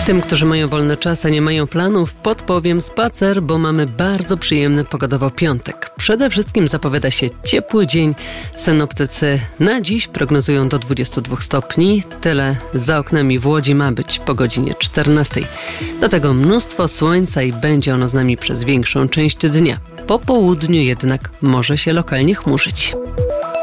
Tym, którzy mają wolny czas, a nie mają planów, podpowiem spacer, bo mamy bardzo przyjemny pogodowo piątek. Przede wszystkim zapowiada się ciepły dzień. Synoptycy na dziś prognozują do 22 stopni. Tyle za oknami w Łodzi ma być po godzinie 14. Do tego mnóstwo słońca i będzie ono z nami przez większą część dnia. Po południu jednak może się lokalnie chmurzyć.